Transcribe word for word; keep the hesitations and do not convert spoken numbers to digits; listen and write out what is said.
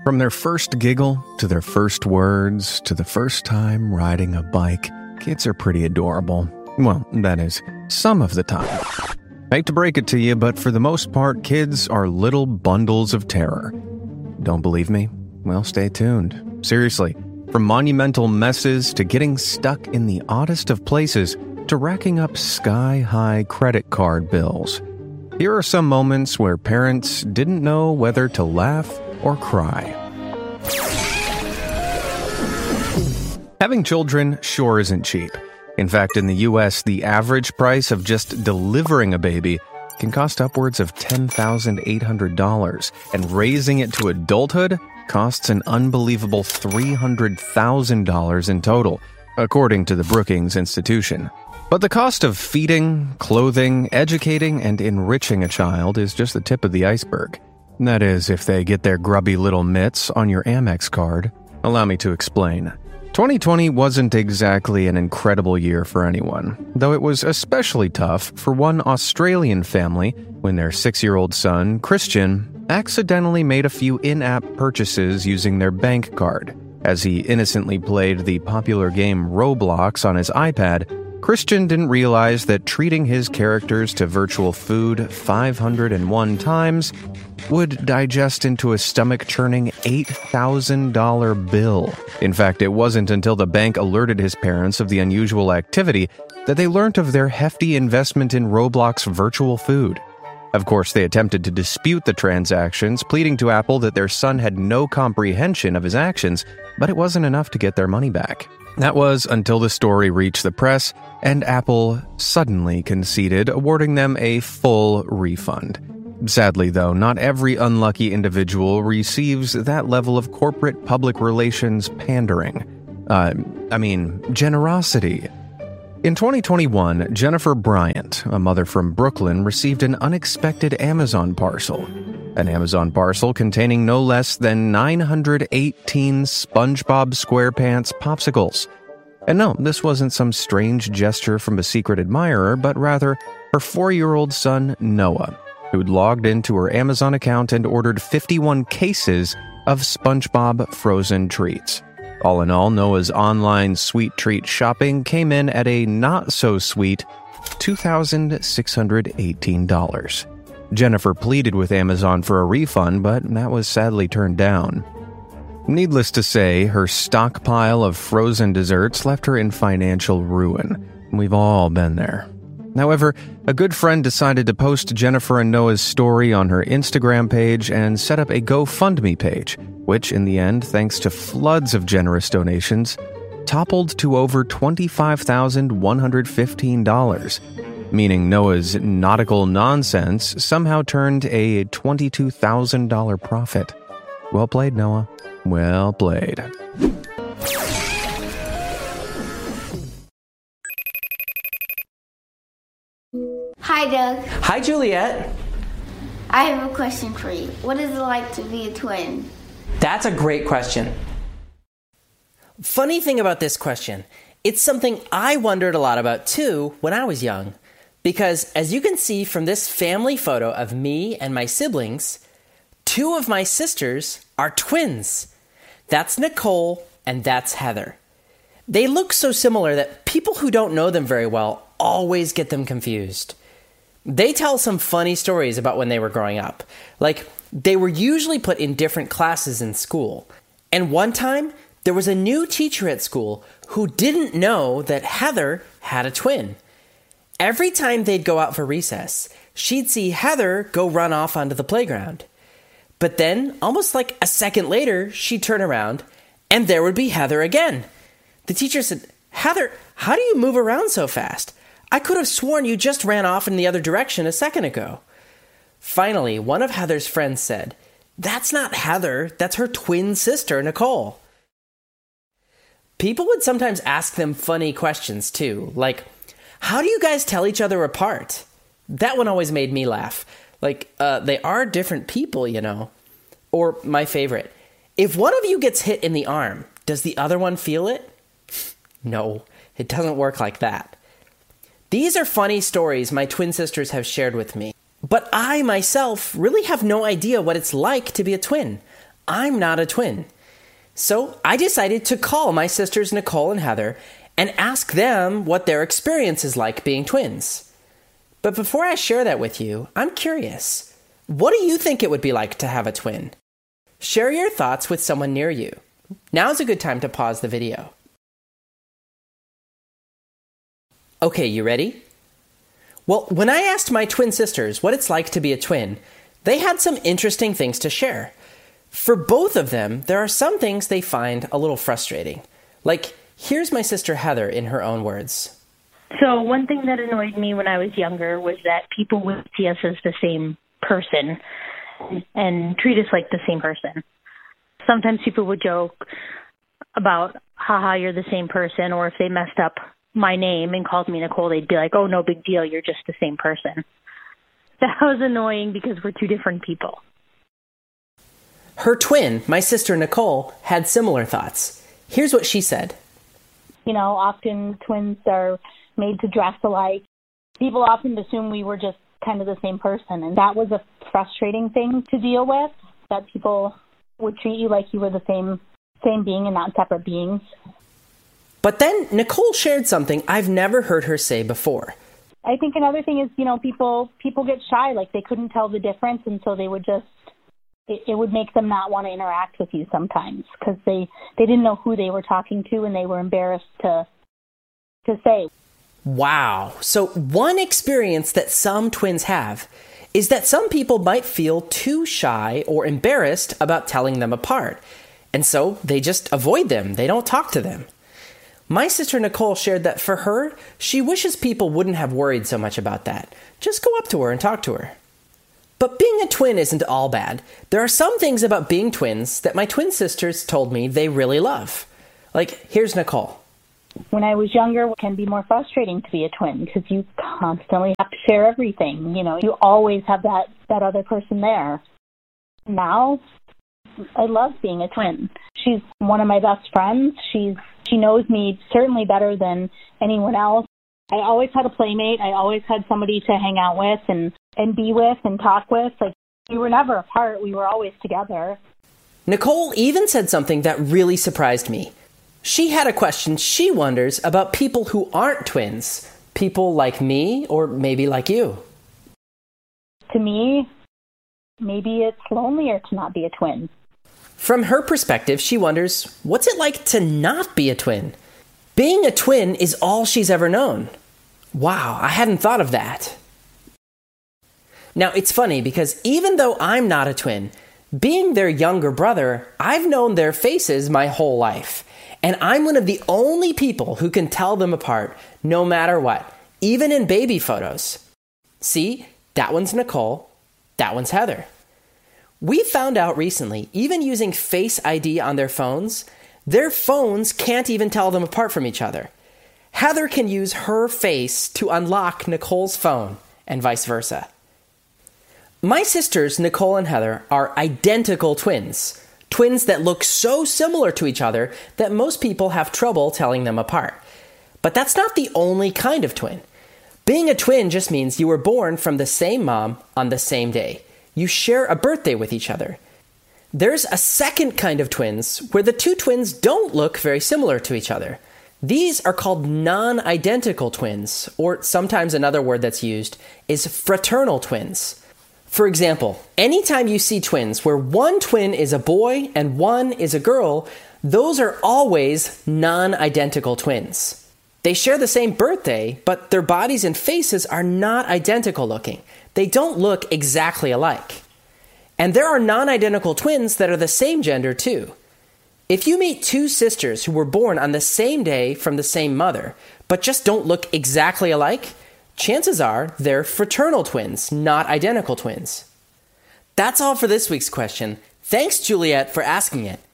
From their first giggle, to their first words, to the first time riding a bike, kids are pretty adorable. Well, that is, some of the time. Hate to break it to you, but for the most part, kids are little bundles of terror. Don't believe me? Well, stay tuned. Seriously, from monumental messes to getting stuck in the oddest of places to racking up sky-high credit card bills. Here are some moments where parents didn't know whether to laugh or cry. Having children sure isn't cheap. In fact, in the U S, the average price of just delivering a baby can cost upwards of ten thousand eight hundred dollars, and raising it to adulthood costs an unbelievable three hundred thousand dollars in total, according to the Brookings Institution. But the cost of feeding, clothing, educating, and enriching a child is just the tip of the iceberg. That is, if they get their grubby little mitts on your Amex card. Allow me to explain. twenty twenty wasn't exactly an incredible year for anyone, though it was especially tough for one Australian family when their six-year-old son, Christian, accidentally made a few in-app purchases using their bank card. As he innocently played the popular game Roblox on his iPad, Christian didn't realize that treating his characters to virtual food five hundred one times would digest into a stomach-churning eight thousand dollars bill. In fact, it wasn't until the bank alerted his parents of the unusual activity that they learned of their hefty investment in Roblox virtual food. Of course, they attempted to dispute the transactions, pleading to Apple that their son had no comprehension of his actions, but it wasn't enough to get their money back. That was until the story reached the press, and Apple suddenly conceded, awarding them a full refund. Sadly, though, not every unlucky individual receives that level of corporate public relations pandering. Uh, I mean, generosity. In twenty twenty-one, Jennifer Bryant, a mother from Brooklyn, received an unexpected Amazon parcel. An Amazon parcel containing no less than nine hundred eighteen SpongeBob SquarePants popsicles. And no, this wasn't some strange gesture from a secret admirer, but rather her four-year-old son, Noah, who'd logged into her Amazon account and ordered fifty-one cases of SpongeBob frozen treats. All in all, Noah's online sweet treat shopping came in at a not-so-sweet two thousand six hundred eighteen dollars. Jennifer pleaded with Amazon for a refund, but that was sadly turned down. Needless to say, her stockpile of frozen desserts left her in financial ruin. We've all been there. However, a good friend decided to post Jennifer and Noah's story on her Instagram page and set up a GoFundMe page, which in the end, thanks to floods of generous donations, toppled to over twenty-five thousand one hundred fifteen dollars, meaning Noah's nautical nonsense somehow turned a twenty-two thousand dollars profit. Well played, Noah. Well played. Hi, Doug. Hi, Juliet. I have a question for you. What is it like to be a twin? That's a great question. Funny thing about this question, it's something I wondered a lot about too when I was young. Because as you can see from this family photo of me and my siblings, two of my sisters are twins. That's Nicole and that's Heather. They look so similar that people who don't know them very well always get them confused. They tell some funny stories about when they were growing up. Like, they were usually put in different classes in school. And one time, there was a new teacher at school who didn't know that Heather had a twin. Every time they'd go out for recess, she'd see Heather go run off onto the playground. But then, almost like a second later, she'd turn around, and there would be Heather again. The teacher said, "Heather, how do you move around so fast? I could have sworn you just ran off in the other direction a second ago." Finally, one of Heather's friends said, "That's not Heather, that's her twin sister, Nicole." People would sometimes ask them funny questions too, like, "How do you guys tell each other apart?" That one always made me laugh. Like, uh, they are different people, you know. Or my favorite, if one of you gets hit in the arm, does the other one feel it? No, it doesn't work like that. These are funny stories my twin sisters have shared with me. But I, myself, really have no idea what it's like to be a twin. I'm not a twin. So I decided to call my sisters Nicole and Heather and ask them what their experience is like being twins. But before I share that with you, I'm curious. What do you think it would be like to have a twin? Share your thoughts with someone near you. Now's a good time to pause the video. Okay, you ready? Well, when I asked my twin sisters what it's like to be a twin, they had some interesting things to share. For both of them, there are some things they find a little frustrating. Like, here's my sister Heather in her own words. So one thing that annoyed me when I was younger was that people would see us as the same person and treat us like the same person. Sometimes people would joke about, haha, you're the same person, or if they messed up my name and called me Nicole, they'd be like, oh, no big deal, you're just the same person. That was annoying because we're two different people. Her twin, my sister Nicole, had similar thoughts. Here's what she said. You know, often twins are made to dress alike. People often assume we were just kind of the same person, and that was a frustrating thing to deal with, that people would treat you like you were the same same being and not separate beings. But then Nicole shared something I've never heard her say before. I think another thing is, you know, people people get shy, like they couldn't tell the difference, and so they would just, it, it would make them not want to interact with you sometimes because they, they didn't know who they were talking to and they were embarrassed to to say. Wow. So one experience that some twins have is that some people might feel too shy or embarrassed about telling them apart. And so they just avoid them. They don't talk to them. My sister Nicole shared that for her, she wishes people wouldn't have worried so much about that. Just go up to her and talk to her. But being a twin isn't all bad. There are some things about being twins that my twin sisters told me they really love. Like, here's Nicole. When I was younger, it can be more frustrating to be a twin because you constantly have to share everything. You know, you always have that, that other person there. Now, I love being a twin. She's one of my best friends. She's She knows me certainly better than anyone else. I always had a playmate. I always had somebody to hang out with and, and be with and talk with. Like, we were never apart. We were always together. Nicole even said something that really surprised me. She had a question she wonders about people who aren't twins. People like me or maybe like you. To me, maybe it's lonelier to not be a twin. From her perspective, she wonders, what's it like to not be a twin? Being a twin is all she's ever known. Wow, I hadn't thought of that. Now, it's funny because even though I'm not a twin, being their younger brother, I've known their faces my whole life. And I'm one of the only people who can tell them apart no matter what, even in baby photos. See, that one's Nicole, that one's Heather. We found out recently, even using Face I D on their phones, their phones can't even tell them apart from each other. Heather can use her face to unlock Nicole's phone, and vice versa. My sisters, Nicole and Heather, are identical twins. Twins that look so similar to each other that most people have trouble telling them apart. But that's not the only kind of twin. Being a twin just means you were born from the same mom on the same day. You share a birthday with each other. There's a second kind of twins where the two twins don't look very similar to each other. These are called non-identical twins, or sometimes another word that's used is fraternal twins. For example, anytime you see twins where one twin is a boy and one is a girl, those are always non-identical twins. They share the same birthday, but their bodies and faces are not identical looking. They don't look exactly alike. And there are non-identical twins that are the same gender too. If you meet two sisters who were born on the same day from the same mother, but just don't look exactly alike, chances are they're fraternal twins, not identical twins. That's all for this week's question. Thanks, Juliet, for asking it.